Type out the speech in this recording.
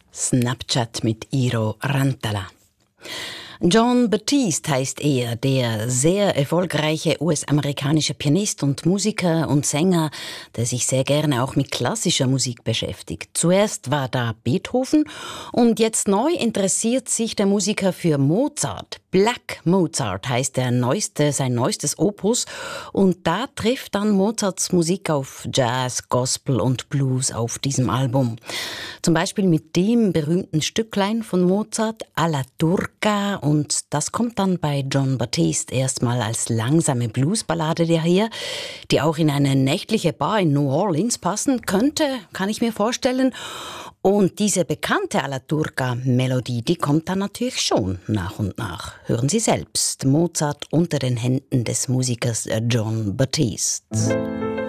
Snapchat mit Iro Rantala. Jon Batiste heißt er, der sehr erfolgreiche US-amerikanische Pianist und Musiker und Sänger, der sich sehr gerne auch mit klassischer Musik beschäftigt. Zuerst war da Beethoven und jetzt neu interessiert sich der Musiker für Mozart. Black Mozart heißt sein neuestes Opus und da trifft dann Mozarts Musik auf Jazz, Gospel und Blues auf diesem Album. Zum Beispiel mit dem berühmten Stücklein von Mozart, Alla Turca, und das kommt dann bei Jon Batiste erstmal als langsame Bluesballade daher, die auch in eine nächtliche Bar in New Orleans passen könnte, kann ich mir vorstellen. Und diese bekannte Alla Turca-Melodie, die kommt dann natürlich schon nach und nach. Hören Sie selbst, Mozart unter den Händen des Musikers Jon Batiste.